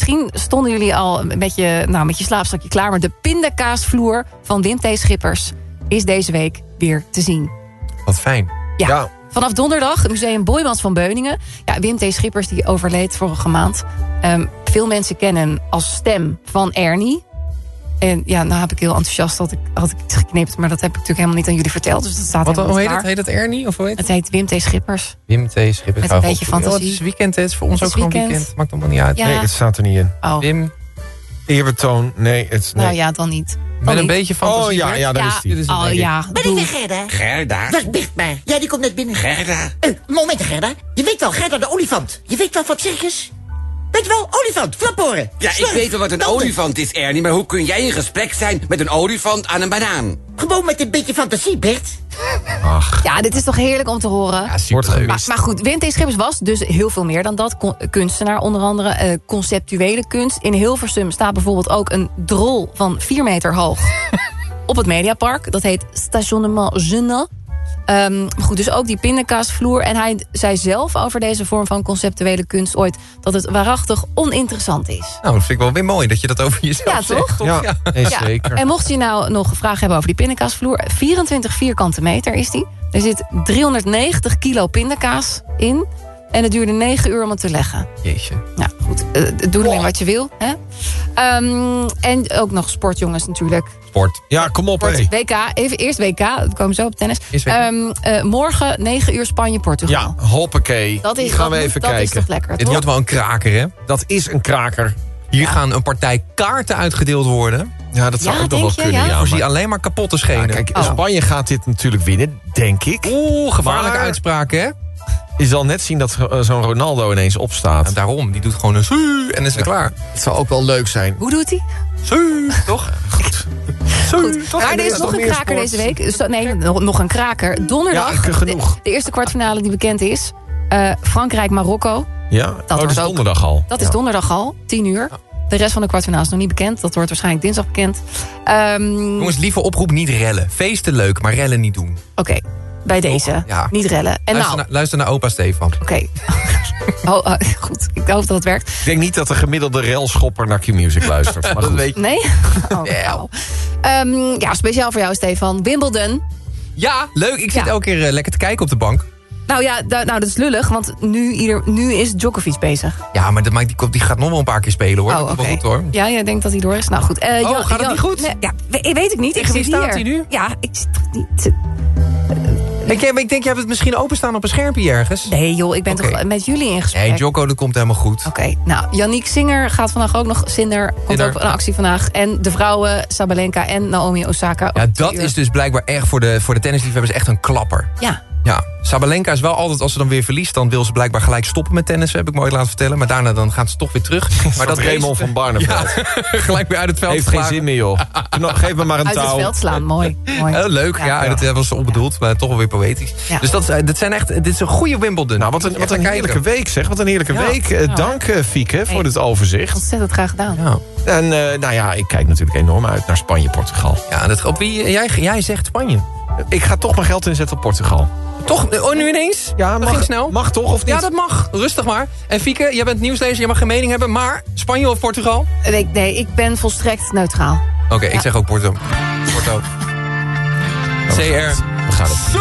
misschien stonden jullie al met je slaapzakje klaar... maar de pindakaasvloer van Wim T. Schippers is deze week weer te zien. Wat fijn. Ja. Vanaf donderdag, Museum Boijmans van Beuningen. Ja, Wim T. Schippers die overleed vorige maand. Veel mensen kennen hem als stem van Ernie. En ja, nou heb ik heel enthousiast had ik iets geknipt... maar dat heb ik natuurlijk helemaal niet aan jullie verteld. Dus dat staat hoe heet het? Heet het Ernie? Of hoe heet het? Het heet Wim T. Schippers. Wim T. Schippers. Met een beetje fantasie. Het is weekend, het is voor ons ook gewoon weekend. Maakt allemaal niet uit. Ja. Nee, het staat er niet in. Oh. Wim. Eerbetoon, nee. Nee. Nou ja, dan niet. Met een beetje fantasie. Ja, daar is die. Ben ik weer Gerda? Gerda? Dat is Bigtma. Ja, die komt net binnen. Gerda? Moment, Gerda. Je weet wel, Gerda de olifant. Je weet wel van het circus? Weet je wel, olifant, flaporen. Ja, ik weet wel wat een olifant is, Ernie... maar hoe kun jij in gesprek zijn met een olifant aan een banaan? Gewoon met een beetje fantasie, Bert. Ja, dit is toch heerlijk om te horen. Ja, superleuk. Maar goed, Wim T. Schippers was dus heel veel meer dan dat. Kunstenaar onder andere, conceptuele kunst. In Hilversum staat bijvoorbeeld ook een drol van 4 meter hoog... op het Mediapark. Dat heet Stationnement Jeune. Maar goed, dus ook die pindakaasvloer. En hij zei zelf over deze vorm van conceptuele kunst ooit... dat het waarachtig oninteressant is. Nou, dat vind ik wel weer mooi dat je dat over jezelf zegt. Toch? Ja, nee, zeker. En mocht je nou nog vragen hebben over die pindakaasvloer... 24 vierkante meter is die. Er zit 390 kilo pindakaas in... En het duurde 9 uur om het te leggen. Jeetje. Nou, goed. Doe ermee wat je wil. Hè? En ook nog sport, jongens, natuurlijk. Sport. Ja, kom op, hé. WK. Even eerst WK. We komen zo op tennis. Morgen 9 uur Spanje-Portugal. Ja, hoppakee. Die gaan we even kijken. Dat is toch lekker, Dit toch? wordt wel een kraker, hè? Dat is een kraker. Hier gaan een partij kaarten uitgedeeld worden. Ja, dat zou ook nog wel denk je? kunnen. Ja? Ja, Voorzie maar- alleen maar kapotte schenen. Ja, kijk, Spanje gaat dit natuurlijk winnen, denk ik. Gevaarlijke Maar- uitspraken, hè? Je zal net zien dat zo'n Ronaldo ineens opstaat. Nou, daarom, die doet gewoon een su en is het klaar. Het zou ook wel leuk zijn. Hoe doet hij? Su, toch? Goed. Maar er is nog een kraker deze week. Nee, nog een kraker. Donderdag, Ja, genoeg. de eerste kwartfinale die bekend is. Frankrijk-Marokko. Ja, dat is ook- donderdag al. Dat is donderdag al, 10 uur. De rest van de kwartfinale is nog niet bekend. Dat wordt waarschijnlijk dinsdag bekend. Jongens, lieve oproep, niet rellen. Feesten leuk, maar rellen niet doen. Oké, bij deze. Ja. Niet rellen. En Luister naar opa Stefan. Oké. Goed, ik hoop dat het werkt. Ik denk niet dat de gemiddelde railschopper naar Q-Music luistert. Maar Dat goed. weet je. Nee? Oh, wauw. Ja, speciaal voor jou, Stefan. Wimbledon. Ja, leuk. Ik zit Ja. elke keer lekker te kijken op de bank. Nou ja, dat is lullig, want nu is Djokovic bezig. Ja, maar die gaat nog wel een paar keer spelen, hoor. Oh, Dat is wel oké. goed, hoor. Ja, jij denkt dat hij door is? Nou goed. Gaat het niet goed? Nee, ja, weet ik niet. Tegen wie zit staat hier. hij nu? Ja, ik zit toch niet... Ik denk, jij hebt het misschien openstaan op een schermpje ergens. Nee joh, ik ben Oké. toch met jullie in gesprek. Nee, Jocko, dat komt helemaal goed. Oké, nou, Yannick Sinner gaat vandaag ook nog... Sinner komt Sinner. ook een actie vandaag. En de vrouwen, Sabalenka en Naomi Osaka. Ja, ook dat 2 uur. is dus blijkbaar echt voor de tennisliefhebbers echt een klapper. Ja, Ja, Sabalenka is wel altijd, als ze dan weer verliest... dan wil ze blijkbaar gelijk stoppen met tennissen, heb ik me ooit laten vertellen. Maar daarna dan gaan ze toch weer terug. Maar Dat Raymond van Barneveld. gelijk weer uit het veld Heeft geen geslagen. zin meer, joh. Geef me maar een uit het touw. veld slaan. Mooi. Heel leuk, ja, dat was onbedoeld, maar toch wel weer poëtisch. Ja. Dus dit is een goede Wimbledon. Nou, wat een heerlijke week, zeg. Wat een heerlijke Ja. week. Dank, Fieke, voor dit overzicht. Ontzettend graag gedaan. Ja, En nou ja, ik kijk natuurlijk enorm uit naar Spanje-Portugal. ja op wie, jij zegt Spanje. Ik ga toch mijn geld inzetten op Portugal. Toch? Oh, nu ineens? Ja, dat ging snel. Mag toch, of niet? Ja, dat mag. Rustig maar. En Fieke, jij bent nieuwslezer, jij mag geen mening hebben, maar Spanje of Portugal? Nee, ik ben volstrekt neutraal. Oké, ik zeg ook Porto. Oh, CR. We gaan het.